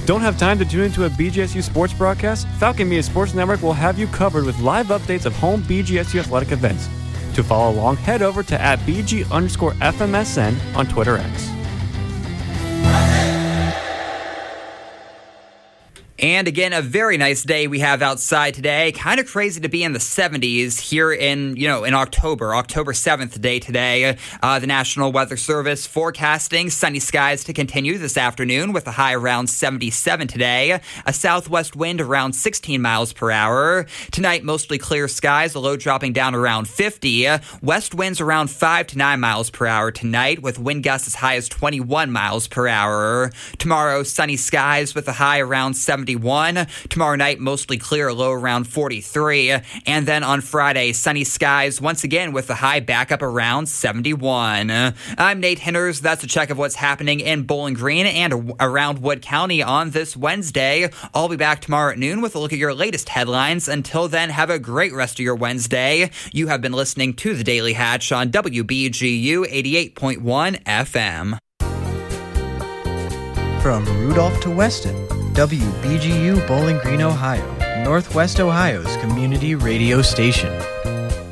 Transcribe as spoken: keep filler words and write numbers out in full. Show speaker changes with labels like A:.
A: Don't have time to tune into a B G S U sports broadcast? Falcon Media Sports Network will have you covered with live updates of home B G S U athletic events. To follow along, head over to at BG underscore FMSN on Twitter X.
B: And again, a very nice day we have outside today. Kind of crazy to be in the seventies here in, you know, in October, October seventh day today. Uh, the National Weather Service forecasting sunny skies to continue this afternoon with a high around seventy-seven today. A southwest wind around sixteen miles per hour. Tonight, mostly clear skies, a low dropping down around fifty. West winds around five to nine miles per hour tonight with wind gusts as high as twenty-one miles per hour. Tomorrow, sunny skies with a high around seventy. Tomorrow night, mostly clear, low around forty-three. And then on Friday, sunny skies once again with the high back up around seventy-one. I'm Nate Henners. That's a check of what's happening in Bowling Green and around Wood County on this Wednesday. I'll be back tomorrow at noon with a look at your latest headlines. Until then, have a great rest of your Wednesday. You have been listening to The Daily Hatch on W B G U eighty-eight point one F M.
C: From Rudolph to Weston, W B G U Bowling Green, Ohio, Northwest Ohio's community radio station.